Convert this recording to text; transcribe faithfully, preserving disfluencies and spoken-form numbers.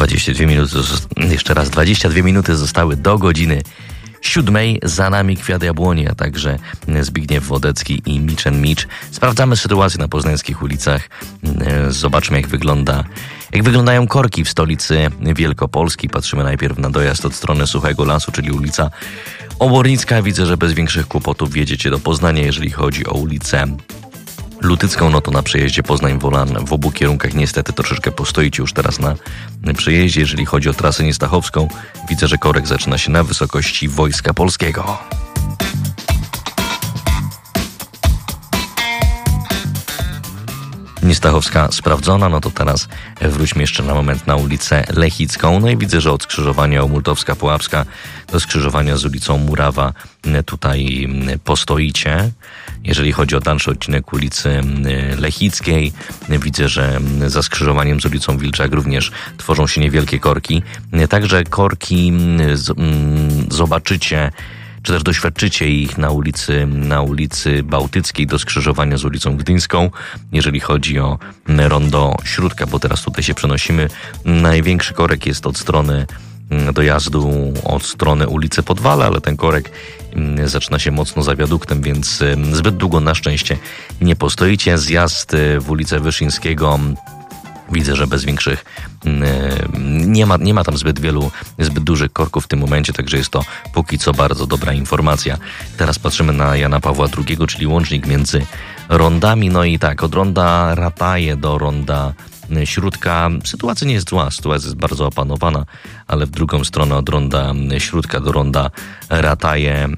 dwadzieścia dwie minuty, jeszcze raz, dwadzieścia dwie minuty zostały do godziny siódmej. Za nami Kwiat Jabłoni, a także Zbigniew Wodecki i Mitch and Mitch. Sprawdzamy sytuację na poznańskich ulicach. Zobaczmy, jak wygląda, jak wyglądają korki w stolicy Wielkopolski. Patrzymy najpierw na dojazd od strony Suchego Lasu, czyli ulica Obornicka. Widzę, że bez większych kłopotów wjedziecie do Poznania. Jeżeli chodzi o ulicę Lutycką, no to na przejeździe Poznań-Wolan w obu kierunkach niestety troszeczkę postoicie już teraz na przejeździe. Jeżeli chodzi o trasę Niestachowską, widzę, że korek zaczyna się na wysokości Wojska Polskiego. Niestachowska sprawdzona, no to teraz wróćmy jeszcze na moment na ulicę Lechicką. No i widzę, że od skrzyżowania Omultowska-Pułapska do skrzyżowania z ulicą Murawa tutaj postoicie. Jeżeli chodzi o dalszy odcinek ulicy Lechickiej, widzę, że za skrzyżowaniem z ulicą Wilczak również tworzą się niewielkie korki. Także korki zobaczycie, czy też doświadczycie ich na ulicy, na ulicy Bałtyckiej do skrzyżowania z ulicą Gdyńską, jeżeli chodzi o rondo Śródka, bo teraz tutaj się przenosimy. Największy korek jest od strony dojazdu, od strony ulicy Podwale, ale ten korek zaczyna się mocno za wiaduktem, więc zbyt długo na szczęście nie postoicie. Zjazd w ulicę Wyszyńskiego, widzę, że bez większych, nie ma, nie ma tam zbyt wielu, zbyt dużych korków w tym momencie, także jest to póki co bardzo dobra informacja. Teraz patrzymy na Jana Pawła drugiego, czyli łącznik między rondami. No i tak, od ronda Rataje do ronda Śródka sytuacja nie jest zła, sytuacja jest bardzo opanowana, ale w drugą stronę od ronda Śródka do ronda Rataje